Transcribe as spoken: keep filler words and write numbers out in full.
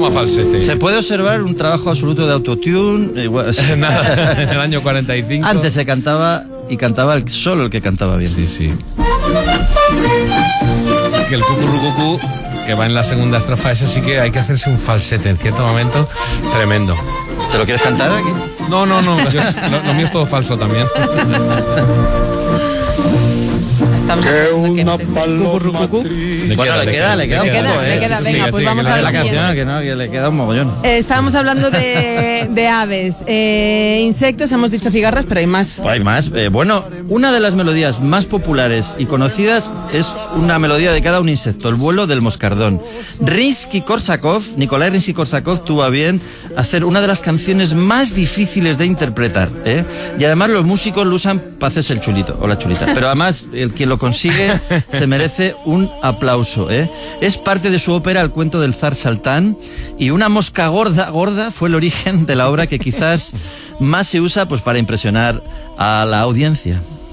toma falsete. Se puede observar un trabajo absoluto de autotune. Igual, Nada, en el año cuarenta y cinco. Antes se cantaba y cantaba el, solo el que cantaba bien. Sí, sí. Que el cucurrucucú, que va en la segunda estrofa, ese sí que hay que hacerse un falsete en cierto momento tremendo. ¿Te lo quieres cantar aquí? No, no, no, yo, lo, lo mío es todo falso también. Estamos hablando que cucurrucucú. Le Bueno, le queda, le queda un Le queda, poco, le ¿eh? queda, Sí, venga, sí, pues sí, vamos que a la la canción, siguiente. que no, que le queda un mogollón. Eh, estábamos hablando de, de aves, eh, insectos, hemos dicho cigarras, pero hay más. Hay más. Eh, bueno, una de las melodías más populares y conocidas es una melodía dedicada a un insecto, el vuelo del moscardón. Rimsky-Korsakov, Nikolai Rimsky-Korsakov tuvo a bien hacer una de las canciones más difíciles de interpretar, ¿eh? Y además los músicos lo usan para hacerse el chulito o la chulita. Pero además, el quien lo consigue se merece un aplauso, ¿eh? Es parte de su ópera El cuento del zar Saltán, y una mosca gorda, gorda fue el origen de la obra que quizás más se usa pues para impresionar a la audiencia.